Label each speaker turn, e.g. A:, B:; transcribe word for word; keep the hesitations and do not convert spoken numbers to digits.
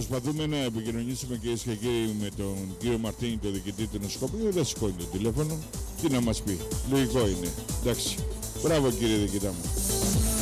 A: προσπαθούμε να επικοινωνήσουμε, κυρίες και κύριοι, με τον κύριο Μαρτίνη, τον διοικητή του νοσοκομείου. Δεν σηκώνει το τηλέφωνο. Τι να μας πει. Λογικό είναι. Εντάξει. Μπράβο, κύριε διοικητά μου.